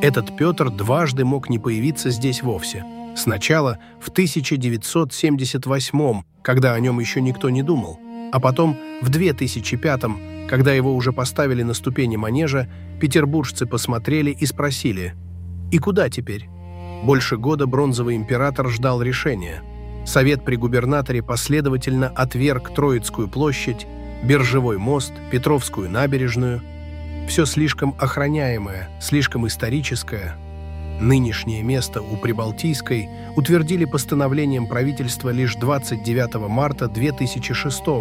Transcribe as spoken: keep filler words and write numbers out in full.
Этот Петр дважды мог не появиться здесь вовсе. Сначала в тысяча девятьсот семьдесят восьмом, когда о нем еще никто не думал, а потом в две тысячи пятом, когда его уже поставили на ступени манежа, петербуржцы посмотрели и спросили: «И куда теперь?» Больше года бронзовый император ждал решения. Совет при губернаторе последовательно отверг Троицкую площадь, Биржевой мост, Петровскую набережную. Все слишком охраняемое, слишком историческое. Нынешнее место у Прибалтийской утвердили постановлением правительства лишь двадцать девятого марта две тысячи шестого.